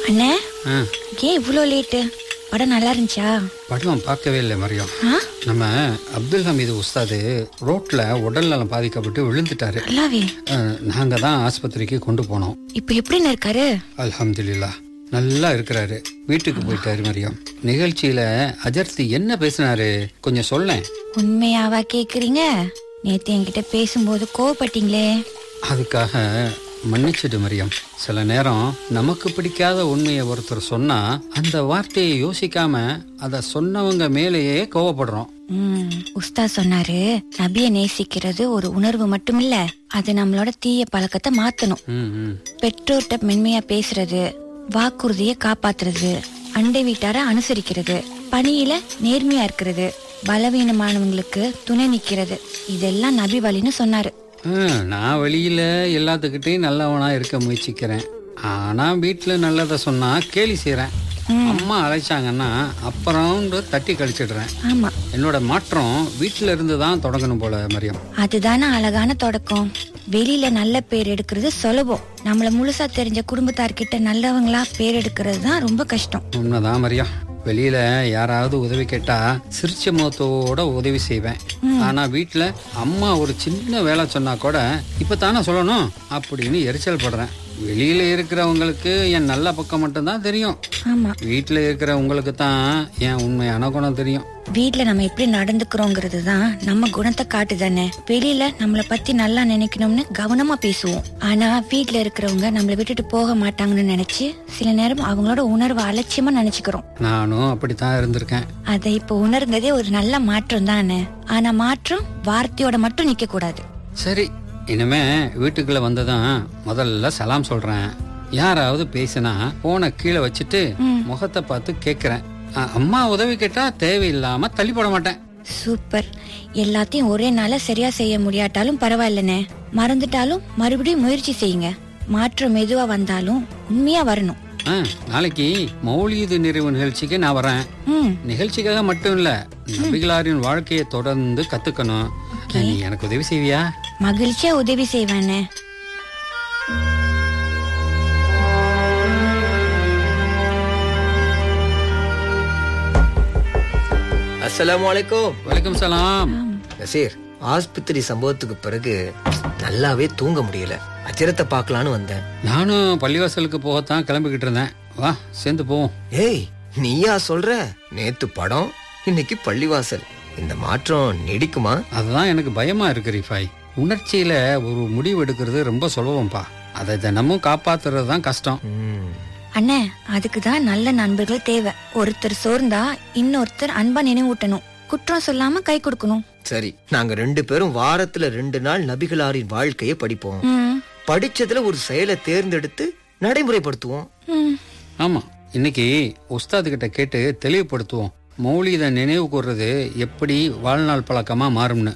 அண்ணே, ஏன் இவ்வளோ லேட்டு? படம் நல்லா இருந்துச்சா? படம் பார்க்கவே இல்லை மரியம். நம்ம அப்துல் ஹமீது உஸ்தாது ரோட்ல உடல் நலம் பாதிக்கப்பட்டு விழுந்துட்டாரு. நாங்க தான் ஆஸ்பத்திரிக்கு கொண்டு போனோம். இப்ப எப்படின்னு இருக்காரு? அல்ஹம்துலில்லாஹ் நல்லா இருக்கிறாரு. வீட்டுக்கு போயிட்டாரு மரியம். நிகழ்ச்சியில அஜர்த்தி என்ன பேசினாரு கொஞ்சம் சொல்லேன். உண்மையாவா கேக்குறீங்க? நேத்து என்கிட்ட பேசும்போது கோவப்பட்டீங்களே. அதுக்காக மன்னிச்சிடு மரியம். சில நேரம் நமக்கு பிடிக்காத உண்மையை ஒருத்தர் சொன்னா அந்த வார்த்தையை யோசிக்காம அத சொன்னவங்க மேலேயே கோவப்படுறோம். உஸ்தா சொன்னாரு, நபியை நேசிக்கிறது ஒரு உணர்வு மட்டுமில்ல, அது நம்மளோட தீய பழக்கத்தை மாத்தணும். பெற்றோர்கிட்ட மென்மையா பேசுறது, வாக்குறுதியை காப்பாத்துறது, அண்டை வீட்டார அனுசரிக்கிறது, பணியில நேர்மையா இருக்கிறது, பலவீனமானவங்களுக்கு துணை நிக்கிறது, இதெல்லாம் நபி வழின்னு சொன்னாரு. நான் வெளியில எல்லாத்துக்கிட்டையும் நல்லவனா இருக்க முயற்சிக்கிறேன். ஆனா வீட்டுல நல்லதை சொன்னா கேலி செய்யறேன். அம்மா அழைச்சாங்கன்னா அப்புறம் தட்டி கழிச்சிடுறேன். ஆமா, என்னோட மாற்றம் வீட்டுல இருந்து தான் தொடங்கணும் போல மரியம். அதுதானே அழகான தொடக்கம். வெளியில நல்ல பேர் எடுக்கிறது சுலபம். நம்மள முழுசா தெரிஞ்ச குடும்பத்தார்கிட்ட நல்லவங்களா பேர் எடுக்கிறது தான் ரொம்ப கஷ்டம். உண்மைதான் மரியம். வெளியில யாராவது உதவி கேட்டா சிரிச்ச முகத்தோட உதவி செய்வேன். ஆனா வீட்டுல அம்மா ஒரு சின்ன வேலை சொன்னா கூட இப்பதானே சொல்லணும் அப்படின்னு எரிச்சல் படுறேன். வெளியில இருக்கிறவங்களுக்கு என் நல்ல பக்கம் மட்டும்தான் தெரியும். வீட்டுல இருக்கிற உங்களுக்கு தான் என் உண்மையான குணம் தெரியும். வீட்டுல நம்ம எப்படி நடந்துக்கிறோங்கிறது தான் நம்ம குணத்தை காட்டுதானே. வெளியில நம்மள பத்தி நல்லா நினைக்கணும்னு கவனமா பேசுவோம். ஆனா வீட்டுல இருக்கிறவங்க நம்மள விட்டுட்டு போக மாட்டாங்கன்னு நினைச்சு சில நேரம் அவங்களோட உணர்வை அலட்சியமா நினைச்சுக்கிறோம். நானும் அப்படித்தான் இருந்திருக்கேன். அதை இப்ப உணர்ந்ததே ஒரு நல்ல மாற்றம் தானே. ஆனா மாற்றம் வார்த்தையோட மட்டும் நிக்க கூடாது. சரி, இனிமே வீட்டுக்குள்ள வந்ததும் முதல்ல சலாம் சொல்றேன். யாராவது பேசினா போன கீழே வச்சுட்டு முகத்தை பார்த்து கேக்குறேன். அம்மா உதவி கேட்டா தேவையில்லாம தள்ளி போட மாட்டேன். சூப்பர். எல்லாத்தையும் ஒரே நாள சரியா செய்ய முடியாட்டாலும் பரவாயில்லனே. மறந்துட்டாலும் மறுபடியும் முயற்சி செய்யுங்க. மாற்றம் மெதுவா வந்தாலும் உண்மையா வரணும். நாளைக்கு மௌலிது நிறைவு நிகழ்ச்சிக்கு நான் வரேன். நிகழ்ச்சிக்காக மட்டும் இல்ல, நபிகளாரின் வாழ்க்கையை தொடர்ந்து கத்துக்கணும். நீ எனக்கு உதவி செய்வியா? மகிழ்ச்சியா உதவி செய்வானே. அஸ்ஸலாமு அலைக்கும். வலைக்கும் சலாம். நசீர், ஆஸ்பத்திரி சம்பவத்துக்கு பிறகு நல்லாவே தூங்க முடியல. அஜரத்தை பார்க்கலான்னு வந்தேன். நானும் பள்ளிவாசலுக்கு போகத்தான் கிளம்பிக்கிட்டு இருந்தேன். வா சேர்ந்து போவோம். ஏய், நீயா சொல்ற? நேத்து படம், இன்னைக்கு பள்ளிவாசல். இந்த மாற்றம் நீடிக்குமா? அதுதான் எனக்கு பயமா இருக்கு ரிஃபாய். உணர்ச்சியில ஒரு முடிவு எடுக்கிறது ரொம்ப சுலபம்பா. அதை தினமும் காப்பாத்துறது தான் கஷ்டம். அண்ணே, அதுக்குதான் நல்ல நண்பர்கள் தேவை. ஒருத்தர் சோர்ந்தா இன்னொருத்தர் அன்பா நினைவூட்டணும். குற்றம் சொல்லாம கை கொடுக்கணும். சரி, நாங்க 2 பேரும் வாரத்துல 2 நாள் நபிகளாரின் வாழ்க்கையை படிப்போம். படிச்சதுல ஒரு செயலை தேர்ந்தெடுத்து நடைமுறைப்படுத்துவோம். ஆமா, இன்னைக்கு உஸ்தாது கிட்ட கேட்டு தெளிவுபடுத்துவோம். மௌலித நினைவு கூர்றது எப்படி வாழ்நாள் பழக்கமா மாறும்னு.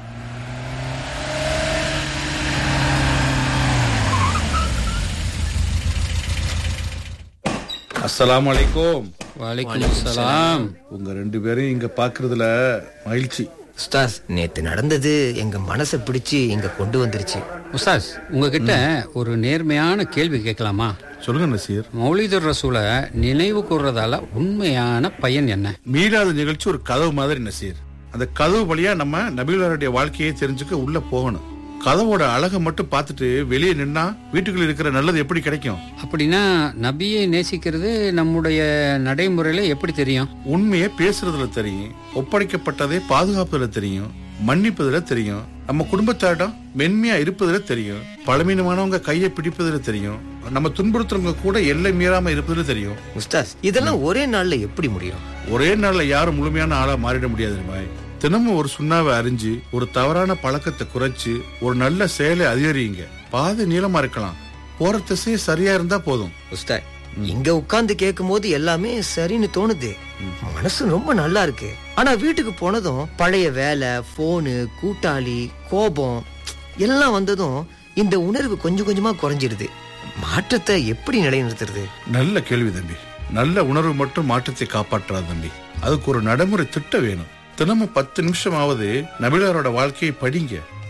அஸ்ஸலாமு அலைக்கும். வலைக்கும் சலாம். உங்க 2 பேரையும் இங்க பாக்குறதுல மகிழ்ச்சி. உஸ்தாஸ், நேத்து நடந்தது எங்க மனசை பிடிச்சு இங்க கொண்டு வந்துருச்சு. உஸ்தாஸ், உங்ககிட்ட ஒரு நேர்மையான கேள்வி கேட்கலாமா? சொல்லுங்க நசீர். மௌலிதுர் ரசூல நினைவு கூர்றதால உண்மையான பயன் என்ன? மீளாத நிகழ்ச்சி ஒரு கதவு மாதிரி நசீர். அந்த கதவு வழியா நம்ம நபிகளாருடைய வாழ்க்கையை தெரிஞ்சுக்க உள்ள போகணும். கதவோட அழகை மட்டும் பார்த்துட்டு வெளியே நின்னா வீட்டுக்குள்ள இருக்கிற நல்லது எப்படி கிடைக்கும்? அப்படின்னா நபியை நேசிக்கிறது நம்முடைய நடைமுறையில எப்படி தெரியும்? உண்மையை பேசுறதுல தெரியும், ஒப்படைக்கப்பட்டதை பாதுகாப்பதுல தெரியும், மன்னிப்பதுல தெரியும், நம்ம குடும்பத்தாரிடம் மென்மையா இருப்பதுல தெரியும், பழமீனமானவங்க கையை பிடிப்பதுல தெரியும், நம்ம துன்புறுத்துறவங்க கூட எல்லை மீறாம இருப்பதுல தெரியும். உஸ்தாஸ், இதெல்லாம் ஒரே நாள்ல எப்படி முடியும்? ஒரே நாள்ல யாரும் முழுமையான ஆளா மாறிட முடியாது. தினமும் ஒரு சுண்ணாவை அறிஞ்சு, ஒரு தவறான பழக்கத்தை குறைச்சு, ஒரு நல்ல செயலை அதிகரிங்க. பாதை நீளமா இருக்கலாம், போற திசையே சரியா இருந்தா போதும். உஸ்தாத், இங்க உட்கார்ந்து கேட்கும் போது எல்லாமே சரின்னு தோணுது. மனசு ரொம்ப நல்லா இருக்கு. ஆனா வீட்டுக்கு போனதும் பழைய வேலை, போனு, கூட்டாளி, கோபம் எல்லாம் வந்ததும் இந்த உணர்வு கொஞ்சம் கொஞ்சமா குறைஞ்சிருது. மாற்றத்தை எப்படி நிலைநிறுத்துறது? நல்ல கேள்வி தம்பி. நல்ல உணர்வு மட்டும் மாற்றத்தை காப்பாற்றாது தம்பி. அதுக்கு ஒரு நடைமுறை திட்டம் வேணும். தினமும் 10 நிமிஷமாவது நபிகளாரோட வாழ்க்கையை படிங்க.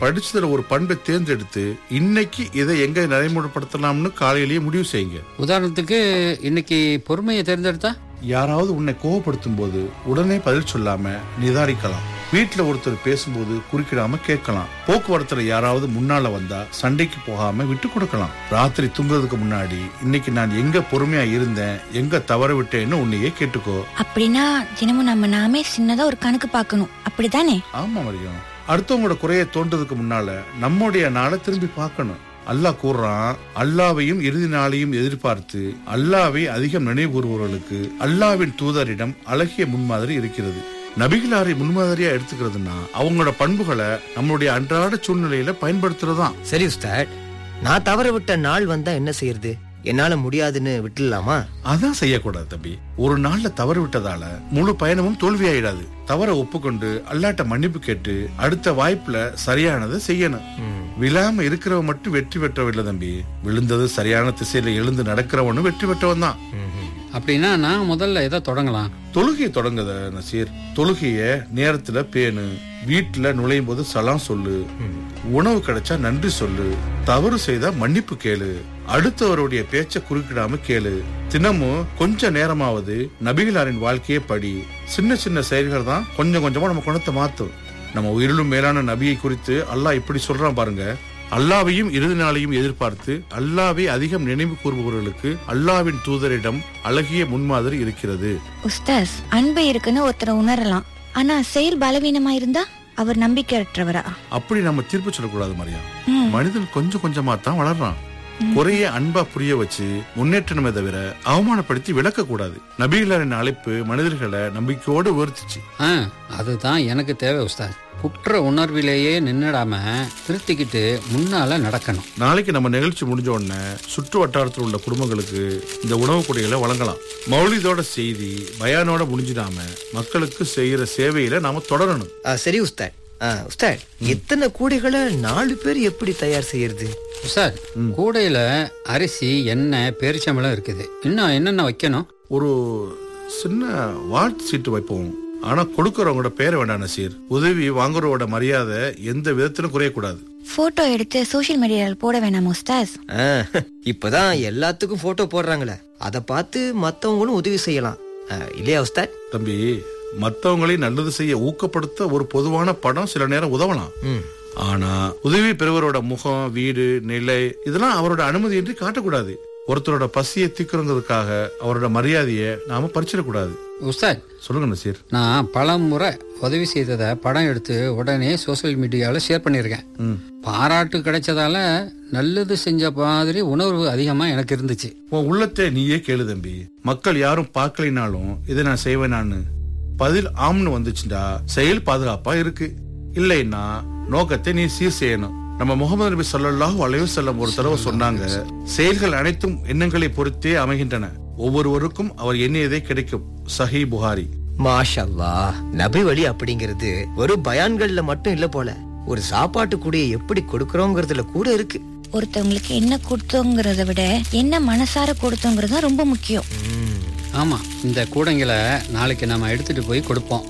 படிச்சதுல ஒரு பண்பை தேர்ந்தெடுத்து இன்னைக்கு இதை எங்க நடைமுறைப்படுத்தலாம்னு காலையிலேயே முடிவு செய்யுங்க. உதாரணத்துக்கு இன்னைக்கு பொறுமையை தேர்ந்தெடுத்தா, யாராவது உன்னை கோவப்படுத்தும் போது உடனே பதில் சொல்லாம நிதானிக்கலாம். வீட்டுல ஒருத்தர் பேசும்போது குறுக்கிடாம கேட்கலாம். போக்குவரத்துல யாராவது முன்னால வந்தா சண்டைக்கு போகாம விட்டு கொடுக்கலாம். ராத்திரி தூங்குறதுக்கு முன்னாடி இன்னைக்கு நான் எங்க பொறுமையா இருந்தேன், எங்க தவற விட்டேன்னு உன்னையே கேட்டுக்கோ. அப்படின்னா தினமும் நாமே சின்னதா ஒரு கணக்கு பார்க்கணும், அப்படிதானே? ஆமா மரியம், அடுத்தவங்களோட குறைய தோன்றதுக்கு முன்னால நம்முடைய நாளை திரும்பி பார்க்கணும். அல்லாஹ் கூறுறான், அல்லாவையும் இறுதி நாளையும் எதிர்பார்த்து அல்லாவை அதிகம் நினைவு கூறுபவர்களுக்கு அல்லாவின் தூதரிடம் அழகிய முன்மாதிரி இருக்கிறது. நபிகளாரை முன்மாதிரியா எடுத்துக்கிறதுனா அவங்களோட பண்புகளை நம்மளுடைய அன்றாட சூழ்நிலையில பயன்படுத்துறதுதான். சரி உஸ்தாத், நான் தவற விட்ட நாள் வந்தா என்ன செய்யறது? என்னால முடியாதுன்னு விட்டுலாமா? அதான் செய்யக்கூடாது தம்பி. ஒரு நாள்ல தவறு விட்டதால முழு பயணமும் தோல்வியாயிடாது. தவற ஒப்புக்கொண்டு அல்லாட்ட மன்னிப்பு கேட்டு அடுத்த வாய்ப்புல சரியானதை செய்யணும். விழாம இருக்கிறவன் மட்டும் வெற்றி பெற்றவில்லை தம்பி, விழுந்தது சரியான திசையில எழுந்து நடக்கிறவனும் வெற்றி பெற்றவன் தான். அப்படின்னா நான் முதல்ல எதை தொடங்கலாம்? தொழுகையை தொடங்குத நசீர். தொழுகைய நேரத்துல பேணு. வீட்டுல நுழையும் போது சலாம் சொல்லு. உணவு கிடைச்சா நன்றி சொல்லு. தவறு செய்தா மன்னிப்பு கேளு. அடுத்தவருடைய பேச்ச குறுக்கிடாம கேளு. தினமும் கொஞ்ச நேரமாவது நபிகளாரின் வாழ்க்கையை படி. சின்ன சின்ன செயல்கள் தான் கொஞ்சம் கொஞ்சமா நம்ம குணத்தை மாத்தும். நம்ம உயிரிலும் மேலான நபியை குறித்து அல்லாஹ் இப்படி சொல்றான் பாருங்க, அல்லாவையும் இறுதி நாளையும் எதிர்பார்த்து அல்லாவை அதிகம் நினைவு கூறுபவர்களுக்கு அல்லாவின் தூதரிடம் அழகிய முன்மாதிரி இருக்கிறது. உஸ்தாஸ், அன்பு இருக்குன்னு ஒருத்தரை உணரலாம், ஆனா செயல் பலவீனமா இருந்தா அவர் நம்பிக்கையற்றவரா? அப்படி நம்ம தீர்ப்பு சொல்லக்கூடாது மரியா. மனிதன் கொஞ்சம் கொஞ்சமா தான் வளர்றான். குறைய அன்பா புரிய வச்சு முன்னேற்றமே தவிர அவமானப்படுத்தி விளக்க கூடாது. நபிகளின் அழைப்பு மனிதர்களை நம்பிக்கையோடு உயர்த்துச்சு. அதுதான் எனக்கு தேவை உஸ்தாத். குற்ற உணர்விலேயே நின்னுடாம திருத்திக்கிட்டு முன்னால நடக்கணும். நாளைக்கு நம்ம நிகழ்ச்சி முடிஞ்ச உடனே சுற்று வட்டாரத்தில் உள்ள குடும்பங்களுக்கு இந்த உணவு கொடைகளை வழங்கலாம். மௌலிதோட செய்தி பயானோட முடிஞ்சிடாம மக்களுக்கு செய்யற சேவையில நாம தொடரணும். சரி உஸ்தாத். உஸ்தாத், எத்தனை கூடைகளை 4 பேர் எப்படி தயார் செய்யறது? உஸ்தாத், கூடையில அரிசி, எண்ணெய், பேரிச்சம்பழம் இருக்குது. இன்னும் என்னென்ன வைக்கணும்? ஒரு சின்ன வாழ்த்து சீட்டு வைப்போம். ஆனா கொடுக்கறவங்களோட பேரை வேண்டாம் நசீர். உதவி வாங்குறவோட மரியாதை எந்த விதத்திலும் குறையக்கூடாது. போட்டோ எடுத்து சோசியல் மீடியால போட வேணாம் உஸ்தாஸ்? இப்பதான் எல்லாத்துக்கும் போட்டோ போடுறாங்களே, அத பார்த்து மத்தவங்களும் உதவி செய்யலாம் இல்லையா உஸ்தாத்? தம்பி, மத்தவங்களை நல்லது செய்ய ஊக்கப்படுத்த ஒரு பொதுவான படம் சில நேரம் உதவலாம். ஆனா உதவி பெறுவரோட முகம், வீடு, நிலை இதெல்லாம் அவரோட அனுமதியின்றி காட்டக்கூடாது. ஒருத்தரோட பசியை தீக்கிறதுக்காக அவரோட மரியாதையை நாம பறிச்சிடக்கூடாது. உஸ்தாத், சொல்லுங்க நசீர். நான் பல முறை உதவி செய்ததை படம் எடுத்து உடனே சோசியல் மீடியால ஷேர் பண்ணிருக்கேன். பாராட்டு கிடைச்சதால நல்லது செஞ்ச மாதிரி உணர்வு அதிகமா எனக்கு இருந்துச்சு. உன் உள்ளத்தை நீயே கேளு தம்பி. மக்கள் யாரும் பார்க்கலினாலும் இதை நான் செய்வேனான்னு பதில் ஆம்னு வந்துச்சுண்டா செயல் பாதுகாப்பா இருக்கு. இல்லைன்னா நோக்கத்தை நீ சீர் செய்யணும். நம்ம முகமது நபி ஸல்லல்லாஹு அலைஹி வஸல்லம் ஒரு தடவை சொன்னாங்க, செயல்கள் அனைத்தும் எண்ணங்களை பொறுத்தே அமைகின்றன. ஒவ்வொருவருக்கும் அவர் எண்ணியதே கிடைக்கும். சஹீஹ் புகாரி. மாஷா அல்லாஹ். நபி வழி அப்படிங்கிறது ஒரு பயான்கள்ல மட்டும் இல்ல போல, ஒரு சாப்பாட்டு கூடையை எப்படி கொடுக்கறோங்கிறதுல கூட இருக்கு. ஒருத்தவங்களுக்கு என்ன கொடுத்தோங்கிறத விட என்ன மனசார கொடுத்தோங்கிறது ரொம்ப முக்கியம். ஆமா, இந்த கூடைங்களை நாளைக்கு நாம எடுத்துட்டு போய் கொடுப்போம்.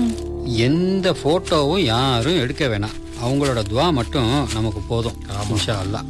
எந்த போட்டோவும் யாரும் எடுக்க வேணாம். அவங்களோட துவா மட்டும் நமக்கு போதும். இன்ஷா அல்லாஹ்.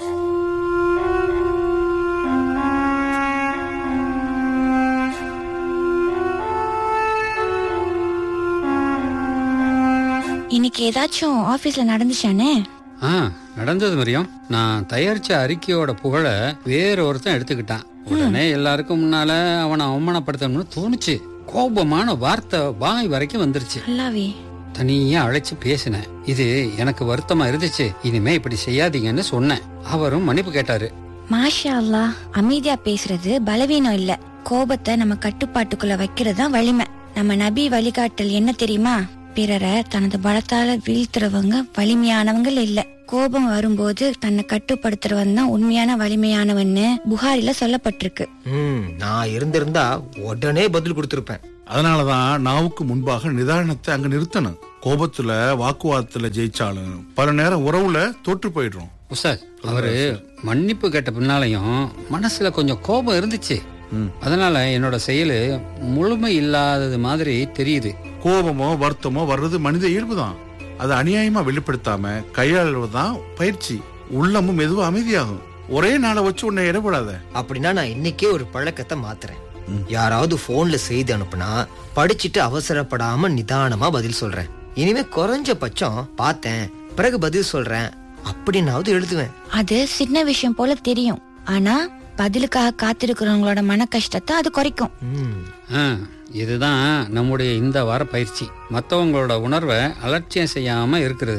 இன்னைக்கு ஏதாச்சும் ஆபீஸ்ல நடந்துச்சானே? நடந்தது மரியம். நான் தயாரிச்ச அறிக்கையோட புகழ வேற ஒருத்தன் எடுத்துக்கிட்டான். உடனே எல்லாருக்கும் முன்னால அவனை அவமானப்படுத்தணும்னு தோணுச்சு. கோபமான வார்த்தை வாய் வரைக்கும் வந்துருச்சு. தனியா அழைச்சு பேசினேன். இது எனக்கு வருத்தமா இருந்துச்சு. இனிமே இப்படி செய்யாதீங்கன்னு சொன்னேன். அவரும் மன்னிப்பு கேட்டாரு. மாஷா அல்லாஹ். அமைதியா பேசுறது பலவீனம் இல்ல, கோபத்தை நம்ம கட்டுப்பாட்டுக்குள்ள வைக்கிறது தான் வலிமை. நம்ம நபி வழிகாட்டல் என்ன தெரியுமா? பிறரை தனது பலத்தால வீழ்த்துறவங்க வலிமையானவங்க இல்ல, கோபம் வரும்போது தன்னை கட்டுப்படுத்துறவன் தான் உண்மையான வலிமையானவன்னு புகாரில சொல்லப்பட்டிருக்கு. நான் இருந்திருந்தா உடனே பதில் கொடுத்திருப்பேன். அதனாலதான் நாவுக்கு முன்பாக நிதானத்தை அங்க நிறுத்தணும். கோபத்துல வாக்குவாதத்துல ஜெயிச்சாலும் பல நேரம் உறவுல தோற்று போயிடுறோம். உஸ்தாத், அவரு மன்னிப்பு கேட்ட பின்னாலையும் மனசுல கொஞ்சம் கோபம் இருந்துச்சு. அதனால என்னோட செயலு முழுமை இல்லாதது மாதிரி தெரியுது. கோபமோ வருத்தமோ வர்றது மனித இயல்புதான். அதை அநியாயமா வெளிப்படுத்தாம கையாளுவதுதான் பயிற்சி. உள்ளமும் மெதுவா அமைதியாகும். ஒரே நாளை வச்சு உன்னை இடப்படாத. அப்படின்னா நான் இன்னைக்கே ஒரு பழக்கத்தை மாத்துறேன். யாராவது போன்ல செய்தி அனுப்புனா படிச்சுட்டு அவசரப்படாம நிதானமா பதில் சொல்றேன். இனிமே குறைஞ்சபட்சம் பார்த்தேன் பிறகு பதில் சொல்றேன் அப்படின்னாவது எழுதுவேன். அது சின்ன விஷயம் போல தெரியும், ஆனா பதிலுக்காக காத்திருக்கிறவங்களோட மன கஷ்டத்தை அது குறைக்கும். இதுதான் நம்முடைய இந்த வார பயிற்சி. மத்தவங்களோட உணர்வை அலட்சியம் செய்யாம இருக்கிறது.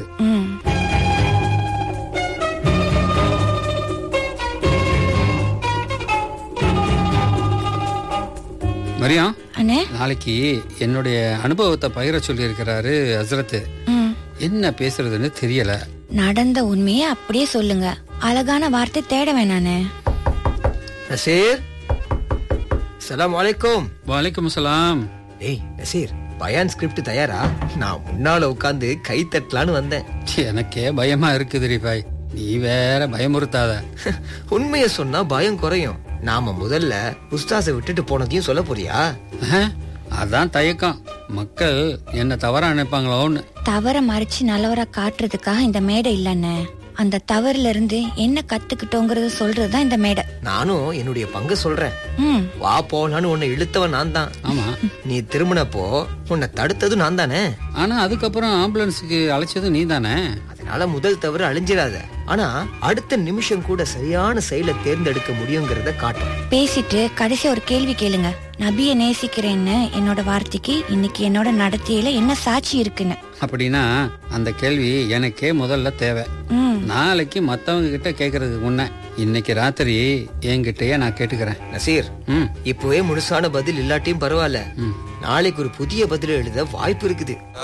மரியா, நாளைக்கு என்னுடைய அனுபவத்தை பகிர சொல்லி இருக்கிறாரு ஹஸ்ரத். என்ன பேசுறதுன்னு தெரியல. நடந்த உண்மையை அப்படியே சொல்லுங்க, அழகான வார்த்தை தேட வேணானே. நசீர், அஸ்ஸலாமு அலைக்கும். வலைக்கும் சலாம். ஏய் நசீர், பயான் ஸ்கிரிப்ட் தயாரா? நான் முன்னால உட்கார்ந்து கை தட்டலான்னு வந்தேன். எனக்கே பயமா இருக்குது ரிபாய், நீ வேற பயமுறுத்தாத. உண்மையை சொன்னா பயம் குறையும். நாம முதல்ல உஸ்தாஸை விட்டுட்டு போனதையும் சொல்ல போறியா? அதான் தயக்கம். மக்கள் என்ன தவறா நினைப்பாங்களோன்னு. தவற மறைச்சு நல்லவரா காட்டுறதுக்காக இந்த மேடை இல்லன்னு, அந்த தவறுல இருந்து என்ன கத்துக்கிட்டோங்கறத சொல்றதுதான் இந்த மேடை. நானும் என்னுடைய பங்கு சொல்றேன். வா போலான்னு உன்னை இழுத்தவன் நான் தான். ஆமா, நீ திரும்பினப்போ உன்னை தடுத்தது நான் தானே. ஆனா அதுக்கப்புறம் ஆம்புலன்ஸுக்கு அழைச்சது நீ தானே. அதனால முதல் தவறு அழிஞ்சிடாத, ஆனா அடுத்த நிமிஷம் கூட சரியான செயலை தேர்ந்தெடுக்க முடியுங்கிறத காட்டும். பேசிட்டு கடைசி ஒரு கேள்வி கேளுங்க. நபியை நேசிக்கிறேன்னு என்னோட வார்த்தைக்கு இன்னைக்கு என்னோட நடத்தையில என்ன சாட்சி இருக்குன்னு. அப்படின்னா அந்த கேள்வி எனக்கே முதல்ல தேவை. நாளைக்கு மத்தவங்க கிட்ட கேக்குறதுக்கு முன்ன இன்னைக்கு ராத்திரி என்கிட்டயே நான் கேட்டுக்கிறேன். நசீர், இப்பவே முழுசான பதில் இல்லாட்டியும் பரவாயில்ல, நாளைக்கு ஒரு புதிய பதில் எழுத வாய்ப்பு இருக்குது.